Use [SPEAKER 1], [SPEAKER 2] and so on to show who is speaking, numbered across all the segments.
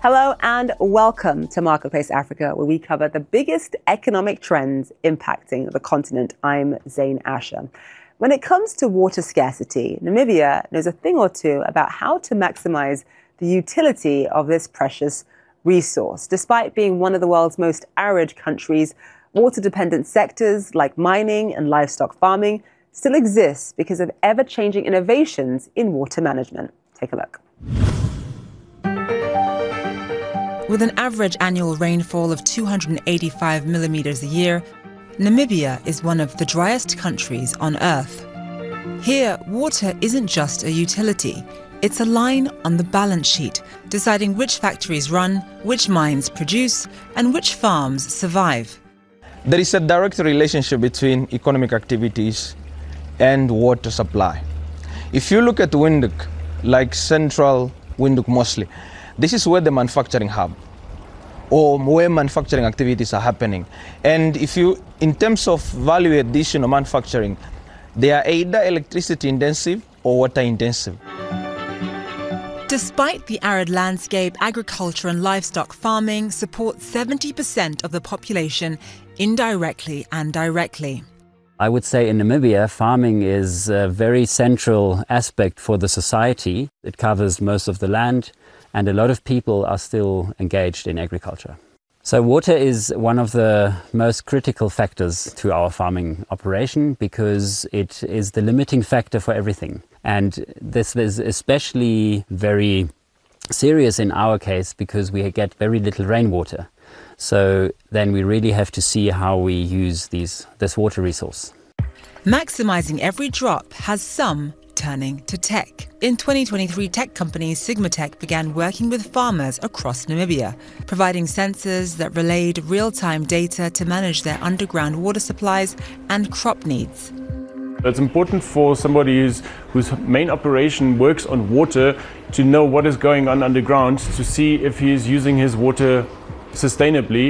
[SPEAKER 1] Hello and welcome to Marketplace Africa, where we cover the biggest economic trends impacting the continent. I'm Zain Asher. When it comes to water scarcity, Namibia knows a thing or two about how to maximize the utility of this precious resource. Despite being one of the world's most arid countries, water-dependent sectors like mining and livestock farming still exist because of ever-changing innovations in water management. Take a look.
[SPEAKER 2] With an average annual rainfall of 285 millimeters a year, Namibia is one of the driest countries on Earth. Here, water isn't just a utility. It's a line on the balance sheet, deciding which factories run, which mines produce, and which farms survive.
[SPEAKER 3] There is a direct relationship between economic activities and water supply. If you look at Windhoek, like central Windhoek mostly, this is where the manufacturing hub or where manufacturing activities are happening. And if you, in terms of value addition or manufacturing, they are either electricity intensive or water intensive.
[SPEAKER 2] Despite the arid landscape, agriculture and livestock farming support 70% of the population indirectly and directly.
[SPEAKER 4] I would say in Namibia, farming is a very central aspect for the society. It covers most of the land, and a lot of people are still engaged in agriculture. So water is one of the most critical factors to our farming operation because it is the limiting factor for everything. And this is especially very serious in our case because we get very little rainwater. So then we really have to see how we use this water resource.
[SPEAKER 2] Maximizing every drop has some turning to tech. In 2023, tech company Sigmatech began working with farmers across Namibia, providing sensors that relayed real-time data to manage their underground water supplies and crop needs.
[SPEAKER 5] It's important for somebody whose main operation works on water to know what is going on underground, to see if he is using his water sustainably.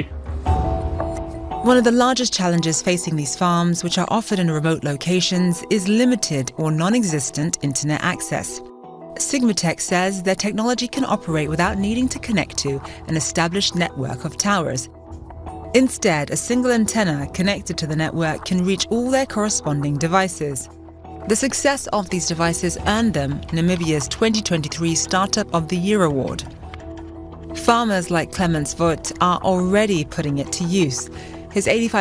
[SPEAKER 2] One of the largest challenges facing these farms, which are offered in remote locations, is limited or non-existent internet access. Sigmatech says their technology can operate without needing to connect to an established network of towers. Instead, a single antenna connected to the network can reach all their corresponding devices. The success of these devices earned them Namibia's 2023 Startup of the Year award. Farmers like Clemens Vogt are already putting it to use. His 85